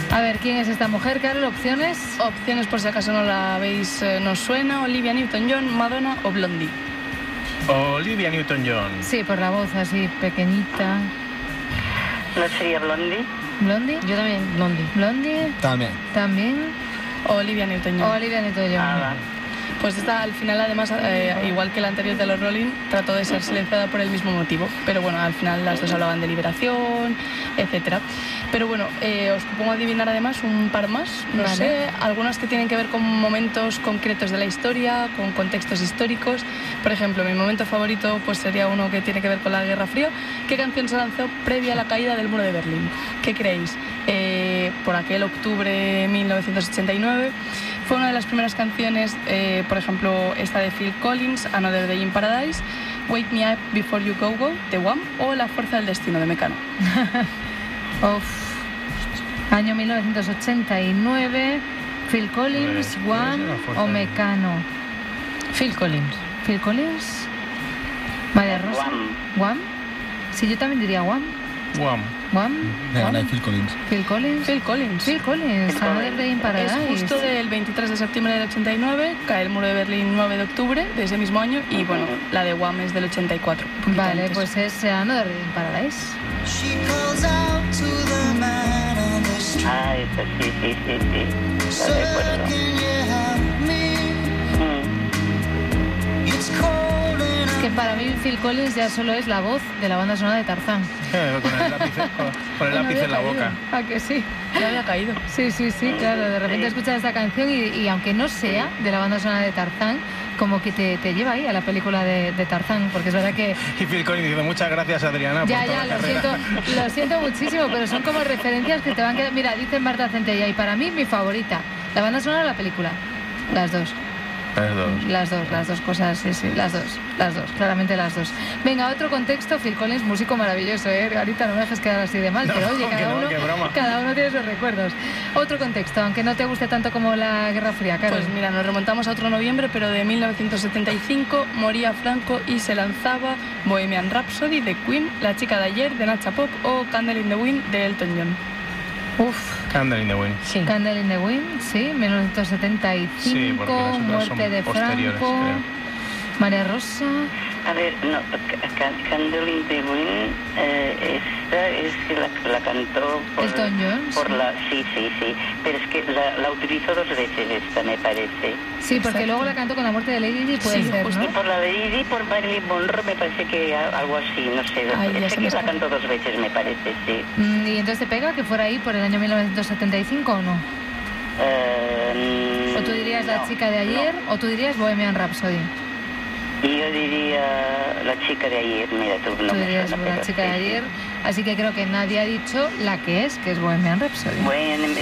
A ver, ¿quién es esta mujer, Carol? ¿Opciones? Opciones por si acaso no la veis, nos suena: Olivia Newton-John, Madonna o Blondie. Olivia Newton-John. Sí, por la voz así pequeñita. ¿No sería Blondie? ¿Blondie? Yo también, Blondie. ¿Blondie? También. Olivia Newton-John. Olivia Newton-John. Va. Pues esta al final, además, igual que la anterior de los Rolling, trató de ser silenciada por el mismo motivo. Pero bueno, al final las dos hablaban de liberación, etcétera. Pero bueno, os propongo adivinar además un par más, no Vale. sé, algunas que tienen que ver con momentos concretos de la historia, con contextos históricos. Por ejemplo, mi momento favorito pues sería uno que tiene que ver con la Guerra Fría. ¿Qué canción se lanzó previa a la caída del muro de Berlín? ¿Qué creéis? Por aquel octubre de 1989 fue una de las primeras canciones, por ejemplo, esta de Phil Collins, Another Day in Paradise, Wake Me Up Before You Go Go, de Wham, o La Fuerza del Destino, de Mecano. Año 1989, Phil Collins, Pues, Wham la fuerza o del- Mecano. Phil Collins. Phil Collins. María Rosa. Wham. Sí, yo también diría Wham. Guam. Wham. Venga, no hay Phil Collins. Phil Collins. Phil Collins. Phil Collins. Another Day in Paradise. Es justo del 23 de septiembre del 89, cae el muro de Berlín 9 de octubre de ese mismo año, y bueno, la de Wham es del 84. un poquito Vale, antes. pues es Another Day in Paradise. Ah, esa sí. La recuerdo. Es que para mí Phil Collins ya solo es la voz de la banda sonora de Tarzán. Con el lápiz, con el lápiz en la boca. ¿A que sí? Ya había caído. Sí, claro. De repente escuchas esta canción y aunque no sea de la banda sonora de Tarzán, como que te lleva ahí a la película de Tarzán, porque es verdad que... Y Phil Collins diciendo muchas gracias, Adriana, por Ya, toda la carrera. lo siento muchísimo, pero son como referencias que te van quedando... Mira, dice Marta Centella, y para mí mi favorita, la banda sonora o la película. Las dos. Las dos cosas, sí, las dos, claramente las dos. Venga, otro contexto. Phil Collins, músico maravilloso, Garita, no me dejes quedar así de mal, No, pero oye, qué broma. cada uno tiene sus recuerdos. Otro contexto, aunque no te guste tanto como la Guerra Fría, Carol. Pues mira, nos remontamos a otro noviembre, pero de 1975, moría Franco y se lanzaba Bohemian Rhapsody de Queen, La chica de ayer de Nacha Pop o Candle in the Wind de Elton John. Candle in the Wind. Sí. Candle in the Wind, sí, 1975, Sí, porque las otras muerte son de posteriores, Franco, creo. María Rosa. A ver, no, Candle in the Wind, esta es que la cantó por... Elton John, Por sí. sí, pero es que la utilizó dos veces esta, me parece. Sí, porque Exacto. luego la cantó con la muerte de Lady Di, puede Sí, ser, justo. ¿no? Y por la de Didi, por Marilyn Monroe, me parece que algo así, no sé. Ay, ya Es se que me la escapa. cantó dos veces, me parece, sí. ¿Y entonces te pega que fuera ahí por el año 1975 o no? ¿O tú dirías La chica de ayer o tú dirías Bohemian Rhapsody? Y yo diría La chica de ayer, mira, tú no Tú me dirías suena, La pero chica de sí, sí. ayer. Así que creo que nadie ha dicho la que es Bohemian Rhapsody. Bueno,